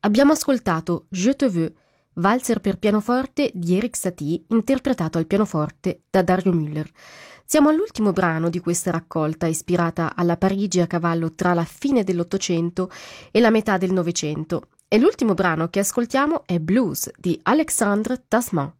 Abbiamo ascoltato Je te veux, valzer per pianoforte di Erik Satie, interpretato al pianoforte da Dario Müller. Siamo all'ultimo brano di questa raccolta, ispirata alla Parigi a cavallo tra la fine dell'Ottocento e la metà del Novecento. E l'ultimo brano che ascoltiamo è Blues di Alexandre Tasman.